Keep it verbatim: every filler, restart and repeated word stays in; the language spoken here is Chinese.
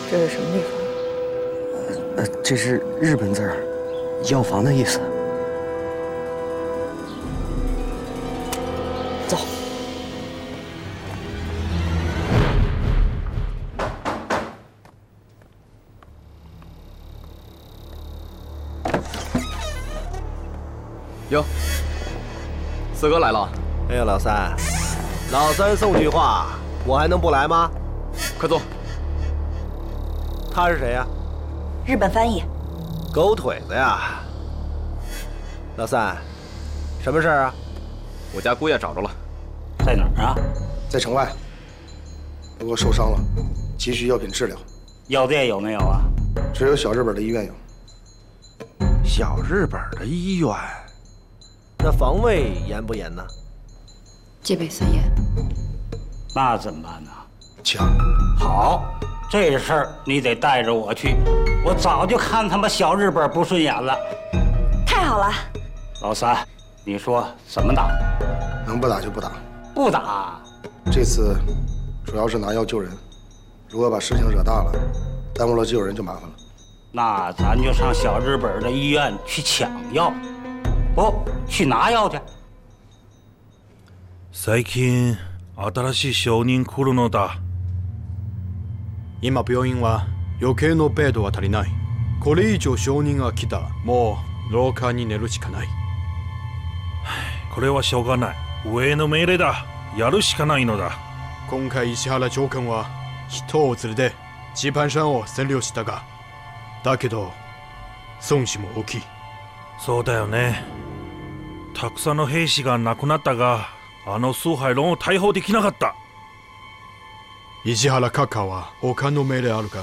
这是什么地方？ 呃，这是日本字儿，药房的意思。走。 哟，四哥来了。 哎呀，老三，老三送句话，我还能不来吗？ 快坐。 他是谁呀？ 日本翻译。 狗腿子呀！老三，什么事儿啊？ 我家姑爷找着了。 在哪儿啊？ 在城外，不过受伤了，急需药品治疗。 药店有没有啊？ 只有小日本的医院有。 小日本的医院，那防卫严不严呢？ 戒备森严。 那怎么办呢？ 抢。 好，这事儿你得带着我去。我早就看他们小日本不顺眼了。 太好了。 老三，你说怎么打？ 能不打就不打。 不打。 这次主要是拿药救人，如果把事情惹大了，耽误了救人就麻烦了。 那咱就上小日本的医院去抢药，不去拿药去。 最近新しい承認来るのだ。 今病院は余計のベッドは足りない。これ以上承認が来たらもう廊下に寝るしかない。 これはしょうがない。上の命令だ。やるしかないのだ。 今回石原長官は人を連れてジパン山を占領したが、だけど損失も大きい。 そうだよね。たくさんの兵士が亡くなったが、あの崇拝論を逮捕できなかった。 石原閣下は他の命令あるか？